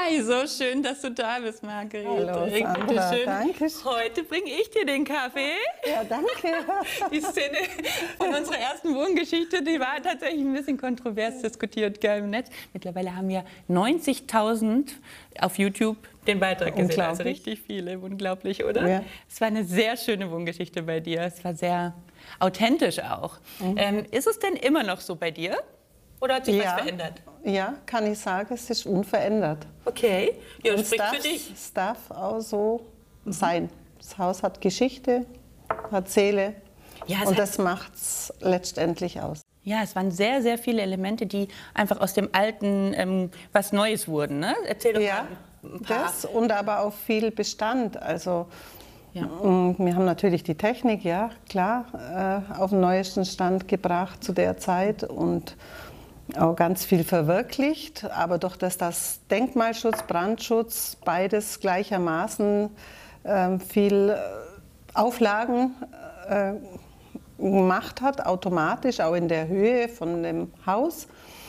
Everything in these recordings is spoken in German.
Hi, so schön, dass du da bist, Margarete. Hallo, Sandra, bitteschön. danke. Heute bringe ich dir den Kaffee. Ja, danke. Die Szene von unserer ersten Wohngeschichte, die war tatsächlich ein bisschen kontrovers diskutiert im Netz. Mittlerweile haben wir 90.000 auf YouTube den Beitrag gesehen. Also richtig viele, unglaublich, oder? Ja. Es war eine sehr schöne Wohngeschichte bei dir. Es war sehr authentisch auch. Ist es denn immer noch so bei dir? Oder hat sich was verändert? Ja, kann ich sagen, es ist unverändert. Okay, ja, Und spricht für dich. Es darf auch so sein. Das Haus hat Geschichte, hat Seele Ja, und das macht es letztendlich aus. Ja, es waren sehr, sehr viele Elemente, die einfach aus dem Alten was Neues wurden. Ne? Erzähl doch mal ein paar. Das und aber auch viel Bestand. Also Ja. wir haben natürlich die Technik, ja klar, auf den neuesten Stand gebracht zu der Zeit und auch ganz viel verwirklicht. Aber durch das Denkmalschutz, Brandschutz, beides gleichermaßen viel Auflagen gemacht hat, automatisch, auch in der Höhe von dem Haus,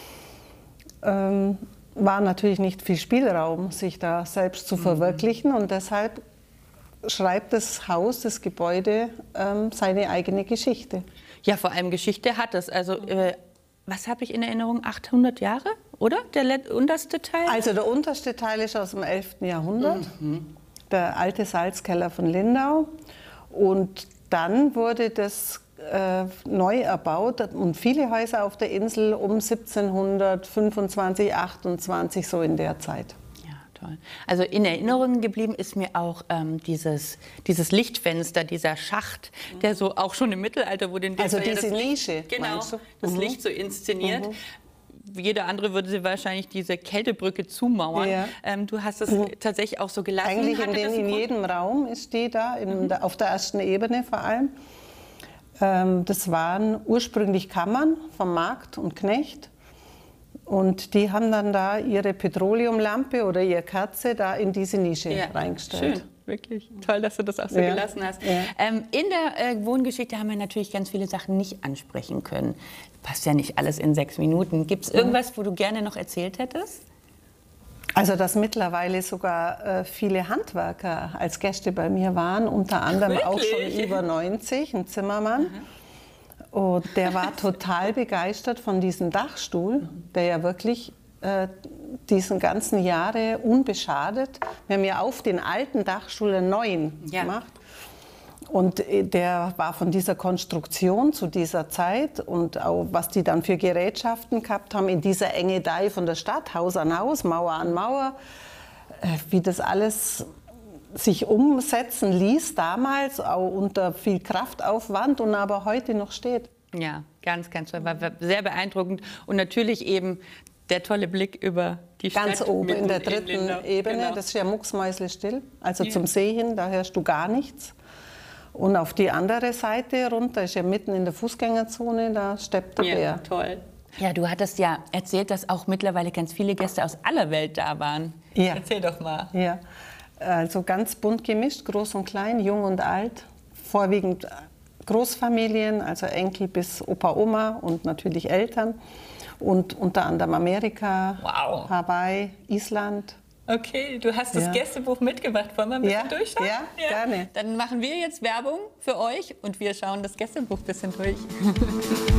war natürlich nicht viel Spielraum, sich da selbst zu verwirklichen. Und deshalb schreibt das Haus, das Gebäude, seine eigene Geschichte. Ja, vor allem Geschichte hat es. Also, was habe ich in Erinnerung? 800 Jahre, oder? Der unterste Teil? Also der unterste Teil ist aus dem 11. Jahrhundert, der alte Salzkeller von Lindau. Und dann wurde das neu erbaut und viele Häuser auf der Insel um 1725, 28, so in der Zeit. Ja, toll. Also in Erinnerung geblieben ist mir auch dieses Lichtfenster, dieser Schacht, der so auch schon im Mittelalter wurde. Also diese Nische, genau, meinst du? das Licht so inszeniert. Jeder andere würde sie wahrscheinlich diese Kältebrücke zumauern. Ja. Du hast das tatsächlich auch so gelassen. Eigentlich in jedem Raum ist die da, auf der ersten Ebene vor allem. Das waren ursprünglich Kammern vom Markt und Knecht. Und die haben dann da ihre Petroleumlampe oder ihre Kerze da in diese Nische reingestellt. Schön. Wirklich toll, dass du das auch so gelassen hast. Ja. In der Wohngeschichte haben wir natürlich ganz viele Sachen nicht ansprechen können. Passt ja nicht alles in 6 Minuten. Gibt es irgendwas, wo du gerne noch erzählt hättest? Also, dass mittlerweile sogar viele Handwerker als Gäste bei mir waren, unter anderem auch schon über 90, ein Zimmermann. Und der war total begeistert von diesem Dachstuhl, der ja wirklich diesen ganzen Jahre unbeschadet. Wir haben ja auf den alten Dachstuhl einen neuen gemacht. Und der war von dieser Konstruktion zu dieser Zeit und auch was die dann für Gerätschaften gehabt haben, in dieser Engedei von der Stadt, Haus an Haus, Mauer an Mauer, wie das alles sich umsetzen ließ damals, auch unter viel Kraftaufwand und aber heute noch steht. Ja, ganz, ganz toll. War sehr beeindruckend und natürlich eben der tolle Blick über die Stadt. Ganz oben in der dritten Ebene, genau. Das ist ja mucksmäuslestill, also zum See hin, da hörst du gar nichts. Und auf die andere Seite runter, ist ja mitten in der Fußgängerzone, da steppt der Bär. Ja, toll. Ja, du hattest ja erzählt, dass auch mittlerweile ganz viele Gäste aus aller Welt da waren. Ja. Erzähl doch mal. Ja, also ganz bunt gemischt, groß und klein, jung und alt. Vorwiegend Großfamilien, also Enkel bis Opa, Oma und natürlich Eltern. Und unter anderem Amerika, Hawaii, Island. Okay, du hast das Gästebuch mitgebracht. Wollen wir ein bisschen durchschauen? Ja, gerne. Dann machen wir jetzt Werbung für euch und wir schauen das Gästebuch ein bisschen durch.